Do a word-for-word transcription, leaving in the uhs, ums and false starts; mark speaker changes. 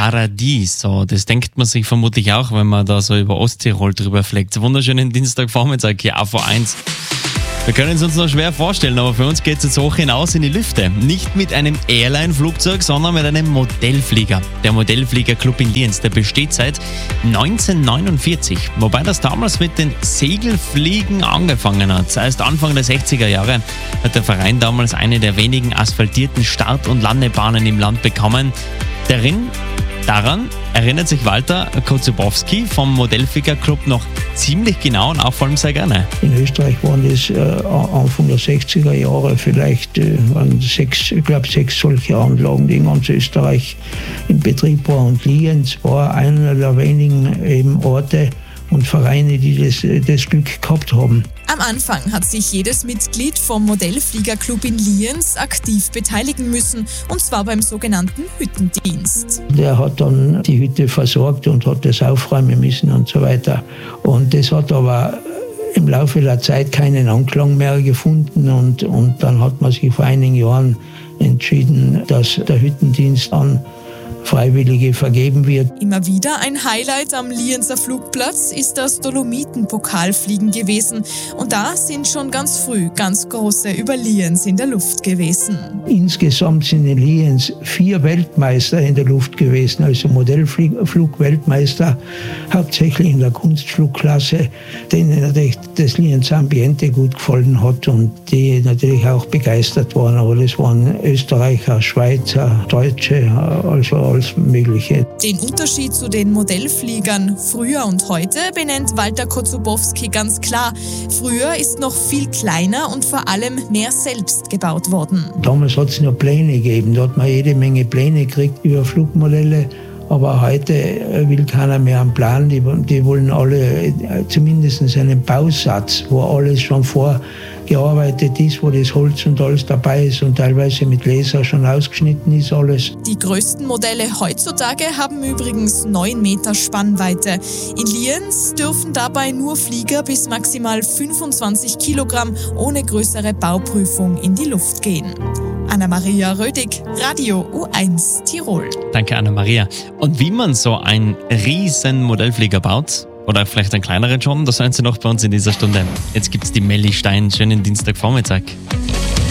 Speaker 1: Paradies. So, das denkt man sich vermutlich auch, wenn man da so über Osttirol drüber fliegt. Wunderschönen Dienstagvormittag hier, A V eins. Wir können es uns noch schwer vorstellen, aber für uns geht es jetzt hoch hinaus in die Lüfte. Nicht mit einem Airline-Flugzeug, sondern mit einem Modellflieger. Der Modellfliegerclub in Lienz, der besteht seit neunzehnhundertneunundvierzig. Wobei das damals mit den Segelfliegen angefangen hat. Das heißt, Anfang der sechziger Jahre hat der Verein damals eine der wenigen asphaltierten Start- und Landebahnen im Land bekommen. Darin, daran erinnert sich Walter Kozubowski vom Modellfliegerclub noch ziemlich genau und auch vor allem sehr gerne.
Speaker 2: In Österreich waren das äh, Anfang der sechziger Jahre vielleicht äh, waren sechs, ich glaube sechs solche Anlagen, die in ganz Österreich in Betrieb waren. Und Lienz war einer der wenigen eben Orte und Vereine, die das, das Glück gehabt haben.
Speaker 3: Am Anfang hat sich jedes Mitglied vom Modellfliegerclub in Lienz aktiv beteiligen müssen, und zwar beim sogenannten Hüttendienst.
Speaker 2: Der hat dann die Hütte versorgt und hat das aufräumen müssen und so weiter. Und das hat aber im Laufe der Zeit keinen Anklang mehr gefunden, und, und dann hat man sich vor einigen Jahren entschieden, dass der Hüttendienst an Freiwillige vergeben wird.
Speaker 3: Immer wieder ein Highlight am Lienzer Flugplatz ist das Dolomiten-Pokalfliegen gewesen. Und da sind schon ganz früh ganz große über Lienz in der Luft gewesen.
Speaker 2: Insgesamt sind in Lienz vier Weltmeister in der Luft gewesen, also Modellflug-Weltmeister, hauptsächlich in der Kunstflugklasse, denen natürlich das Lienzer Ambiente gut gefallen hat und die natürlich auch begeistert waren. Aber das waren Österreicher, Schweizer, Deutsche, also alles Mögliche.
Speaker 3: Den Unterschied zu den Modellfliegern früher und heute benennt Walter Kozubowski ganz klar. Früher ist noch viel kleiner und vor allem mehr selbst gebaut worden.
Speaker 2: Damals hat es nur Pläne gegeben, da hat man jede Menge Pläne gekriegt über Flugmodelle. Aber heute will keiner mehr einen Plan, die, die wollen alle zumindest einen Bausatz, wo alles schon vorgearbeitet ist, wo das Holz und alles dabei ist und teilweise mit Laser schon ausgeschnitten ist alles.
Speaker 3: Die größten Modelle heutzutage haben übrigens neun Meter Spannweite. In Lienz dürfen dabei nur Flieger bis maximal fünfundzwanzig Kilogramm ohne größere Bauprüfung in die Luft gehen. Anna-Maria Rödig, Radio U eins Tirol.
Speaker 1: Danke, Anna-Maria. Und wie man so einen riesen Modellflieger baut, oder vielleicht einen kleineren schon, das hören Sie noch bei uns in dieser Stunde. Jetzt gibt's die Melli Stein. Schönen Dienstagvormittag.